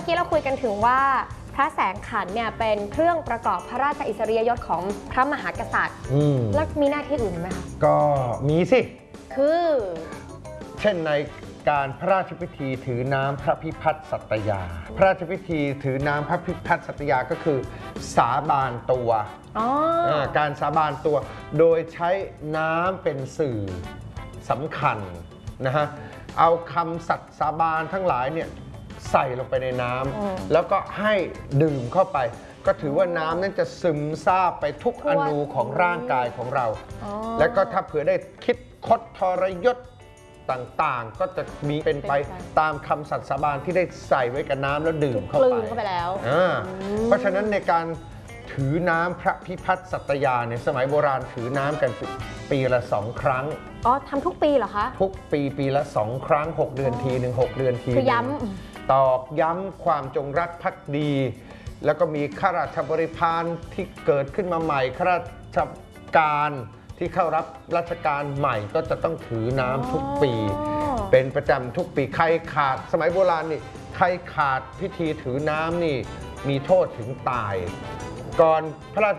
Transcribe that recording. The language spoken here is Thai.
กี้เราคุยกันถึงว่าพระแสงขันเนี่ยเป็นเครื่องประกอบพระราชอิสริยยศของพระมหากษัตริย์แล้วมีหน้าที่อื่นไหมคะก็มีสิคือเช่นในการพระราชพิธีถือน้ำพระพิพัฒน์สัตยาพระราชพิธีถือน้ำพระพิพัฒน์สัตยาก็คือสาบานตัวการสาบานตัวโดยใช้น้ำเป็นสื่อสำคัญนะฮะเอาคำสัตย์สาบานทั้งหลายเนี่ยใส่ลงไปในน้ำแล้วก็ให้ดื่มเข้าไปก็ถือว่าน้ำนั้นจะซึมซาบไปทุกอนูของร่างกายของเราและก็ถ้าเผื่อได้คิดคดทรยศต่างๆก็จะมีเป็นไปตามคำสัตย์สาบานที่ได้ใส่ไว้กับน้ำแล้วดื่มเข้าไปแล้วเพราะฉะนั้นในการถือน้ำพระพิพัฒน์สัตยาเนี่ยสมัยโบราณถือน้ำกันปีละ2 ครั้งทำทุกปีเหรอคะทุกปีละ2 ครั้ง6 เดือนทีหนึ่ง6 เดือนทีคือย้ำตอกย้ำความจงรักภักดี แล้วก็มีข้าราชบริพารที่เกิดขึ้นมาใหม่ข้าราชการที่เข้ารับราชการใหม่ก็จะต้องถือน้ำทุกปีเป็นประจำทุกปีใครขาดสมัยโบราณนี่ใครขาดพิธีถือน้ำนี่มีโทษถึงตายก่อนพระราช